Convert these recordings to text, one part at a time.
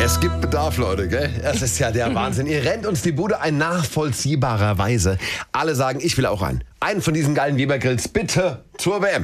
Es gibt Bedarf, Leute, gell? Das ist ja der Wahnsinn. Ihr rennt uns die Bude ein nachvollziehbarerweise. Alle sagen, ich will auch einen. Einen von diesen geilen Weber-Grills bitte zur WM.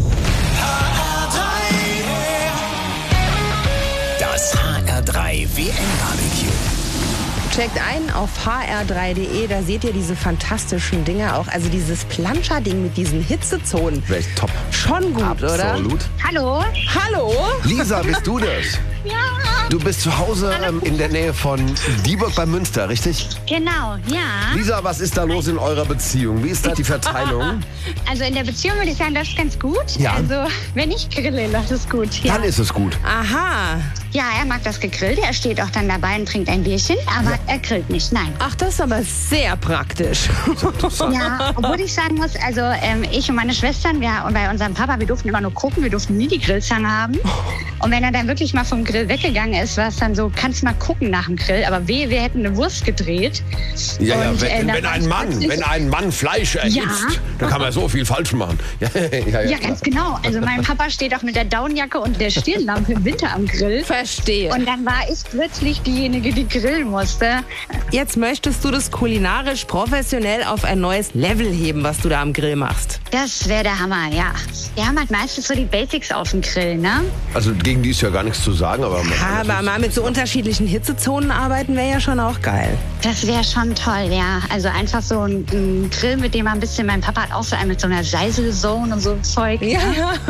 Das HR3 WM-Barbecue. Checkt ein auf hr3.de, da seht ihr diese fantastischen Dinge auch. Also dieses Planscher-Ding mit diesen Hitzezonen. Echt top. Schon gut, oder? Absolut. Hallo? Hallo? Lisa, bist du das? Ja. Du bist zu Hause in der Nähe von Dieburg bei Münster, richtig? Genau, ja. Lisa, was ist da los in eurer Beziehung? Wie ist da die Verteilung? Also in der Beziehung würde ich sagen, das ist ganz gut. Ja. Also wenn ich grille, das ist gut. Ja. Dann ist es gut. Aha. Ja, er mag das gegrillt. Er steht auch dann dabei und trinkt ein Bierchen, aber er grillt nicht, nein. Ach, das ist aber sehr praktisch. Ja, obwohl ich sagen muss, also ich und meine Schwestern, und bei unserem Papa, wir durften immer nur gucken, wir durften nie die Grillzange haben. Und wenn er dann wirklich mal vom Grill weggegangen ist, war es dann so, kannst mal gucken nach dem Grill, aber wehe, wir hätten eine Wurst gedreht. Ja, Und, wenn dann war ich ein Mann Fleisch erhitzt, dann kann man so viel falsch machen. Ja, ganz genau. Also mein Papa steht auch mit der Daunenjacke und der Stirnlampe im Winter am Grill. Verstehe. Und dann war ich plötzlich diejenige, die grillen musste. Jetzt möchtest du das kulinarisch professionell auf ein neues Level heben, was du da am Grill machst. Das wäre der Hammer, ja. Wir haben halt meistens so die Basics auf dem Grill, ne? Also gegen die ist ja gar nichts zu sagen, aber... Aber mal mit so unterschiedlichen Hitzezonen arbeiten wäre ja schon auch geil. Das wäre schon toll, ja. Also einfach so ein Grill, mit dem man ein bisschen, mein Papa hat auch so einen mit so einer Seiselzone und so Zeug. Ja.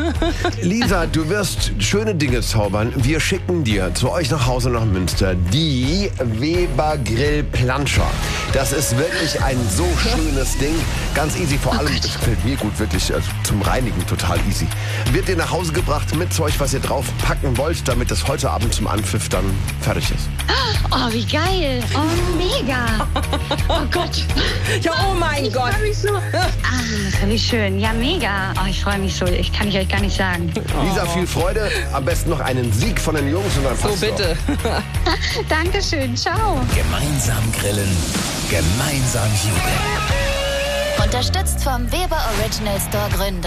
Lisa, du wirst schöne Dinge zaubern. Wir schicken dir zu euch nach Hause nach Münster die Weber Grill Planscher. Das ist wirklich ein so schönes Ding. Ganz easy, vor allem, das gefällt mir gut, wirklich also zum Reinigen total easy. Wird dir nach Hause gebracht mit Zeug, was ihr drauf packen wollt, damit es heute Abend zum Anpfiff dann fertig ist. Oh, wie geil. Oh, mega. Oh Gott. Ja, oh mein Gott. Ich freu mich so. Ach, wie schön. Ja, mega. Oh, ich freue mich so. Ich kann euch gar nicht sagen. Lisa, viel Freude. Am besten noch einen Sieg von den Jungs und dann So passt bitte. Dankeschön. Ciao. Gemeinsam grillen, gemeinsam jubeln. Unterstützt vom Weber Original Store Gründer.